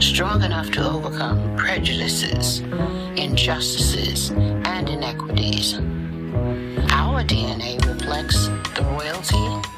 strong enough to overcome prejudices, injustices, and inequities. Our DNA reflects the royalty